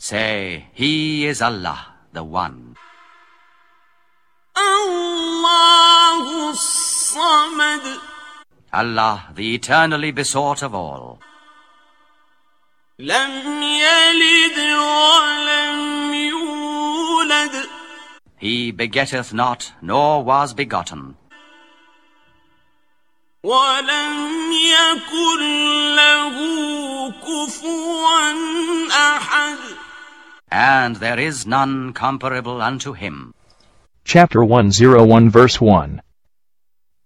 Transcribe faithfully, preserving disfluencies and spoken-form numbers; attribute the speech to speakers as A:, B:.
A: Say, He is Allah, the One.
B: الله الصمد.
A: Allah, the eternally besought of all.
B: لم يلد ولم يولد.
A: He begetteth not, nor was begotten.
B: ولم يكن له كفوا أحد.
A: And there is none comparable unto him.
C: Chapter one oh one verse one.